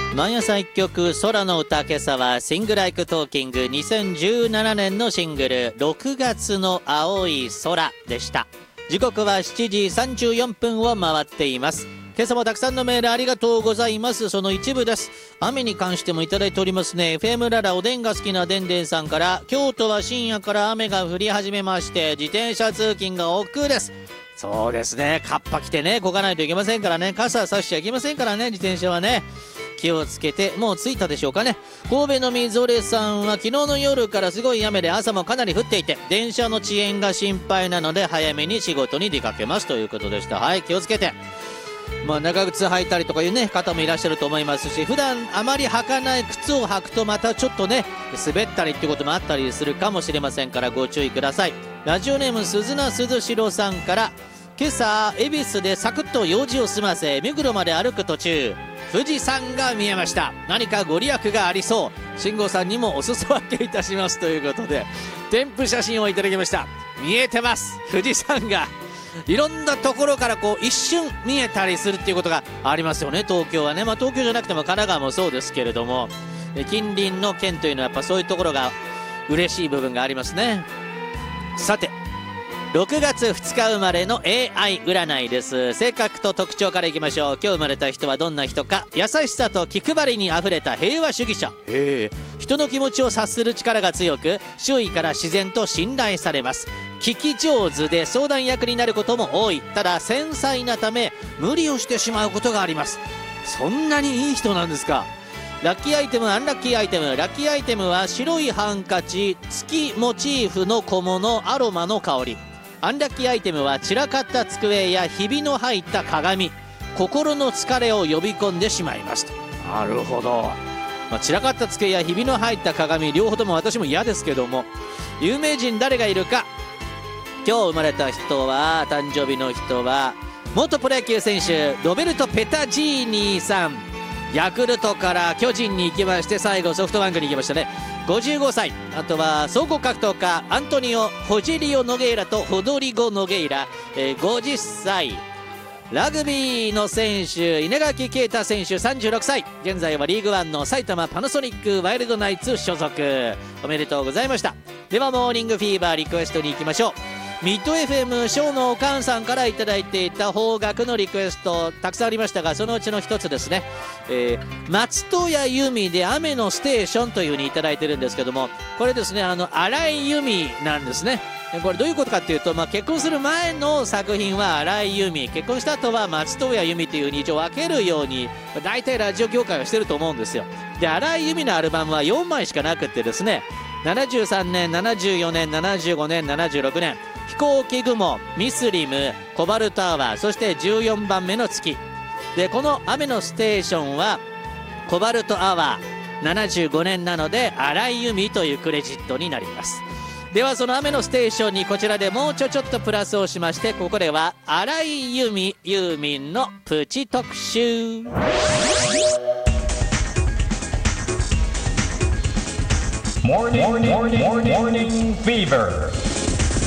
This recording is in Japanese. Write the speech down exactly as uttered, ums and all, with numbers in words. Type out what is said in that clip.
毎朝一曲空の歌、今朝はシングライクトーキングにせんじゅうななねんのシングルろくがつの青い空でした。時刻はしちじさんじゅうよんぷんを回っています。今朝もたくさんのメールありがとうございます。その一部です。雨に関してもいただいておりますね。 エフエム ララおでんが好きなでんでんさんから、京都は深夜から雨が降り始めまして自転車通勤が億劫です。そうですね、カッパ着てねこがないといけませんからね、傘差しちゃいけませんからね、自転車はね気をつけて。もう着いたでしょうかね。神戸のみぞれさんは昨日の夜からすごい雨で朝もかなり降っていて電車の遅延が心配なので早めに仕事に出かけますということでした。はい、気をつけて。まあ長靴履いたりとかいうね方もいらっしゃると思いますし、普段あまり履かない靴を履くとまたちょっとね滑ったりってこともあったりするかもしれませんからご注意ください。ラジオネーム鈴名鈴代さんから、今朝恵比寿でサクッと用事を済ませ目黒まで歩く途中富士山が見えました。何かご利益がありそう。慎吾さんにもお裾分けいたしますということで添付写真をいただきました。見えてます、富士山がいろんなところからこう一瞬見えたりするっていうことがありますよね、東京はね。まあ東京じゃなくても神奈川もそうですけれども、近隣の県というのはやっぱそういうところが嬉しい部分がありますね。さてろくがつふつか生まれの エーアイ 占いです。性格と特徴からいきましょう。今日生まれた人はどんな人か。優しさと気配りにあふれた平和主義者。へー、人の気持ちを察する力が強く周囲から自然と信頼されます。聞き上手で相談役になることも多い。ただ繊細なため無理をしてしまうことがあります。そんなにいい人なんですか。ラッキーアイテム、アンラッキーアイテム。ラッキーアイテムは白いハンカチ、月モチーフの小物、アロマの香り。アンラッキーアイテムは散らかった机やひびの入った鏡。心の疲れを呼び込んでしまいますと。なるほど、まあ、散らかった机やひびの入った鏡、両方とも私も嫌ですけども。有名人誰がいるか。今日生まれた人は、誕生日の人は元プロ野球選手ロベルト・ペタジーニさん。ヤクルトから巨人に行きまして最後ソフトバンクに行きましたね。ごじゅうごさい。あとは総合格闘家アントニオ・ホジェリオ・ノゲイラとホドリゴ・ノゲイラ、えー、ごじゅっさい。ラグビーの選手稲垣啓太選手さんじゅうろくさい。現在はリーグワンの埼玉パナソニックワイルドナイツ所属。おめでとうございました。ではモーニングフィーバーリクエストに行きましょう。ミッド エフエム ショーのおかんさんからいただいていた邦楽のリクエストたくさんありましたが、そのうちの一つですね、えー、松任谷由実で雨のステーションというふうにいただいてるんですけども、これですね、あの荒井由実なんですね。これどういうことかっていうと、まあ、結婚する前の作品は荒井由実、結婚した後は松任谷由実というふうに一応分けるように大体ラジオ業界はしてると思うんですよ。で、荒井由実のアルバムはよんまいしかなくってですね、ななじゅうさんねん、ななじゅうよねん、ななじゅうごねん、ななじゅうろくねん、飛行機雲、ミスリム、コバルトアワー、そしてじゅうよんばんめの月で、この雨のステーションはコバルトアワーななじゅうごねんなので荒井由実というクレジットになります。ではその雨のステーションにこちらでもうちょちょっとプラスをしまして、ここでは荒井由実ユーミンのプチ特集。 Morning, morning, morning, morning fever.